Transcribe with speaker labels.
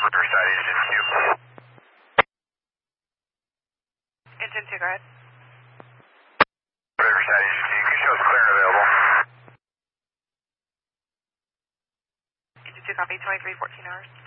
Speaker 1: Riverside Engine 2.
Speaker 2: Engine 2, go ahead.
Speaker 1: Riverside Engine 2, you can show us clear and available.
Speaker 2: Engine 2, copy, 2314 hours.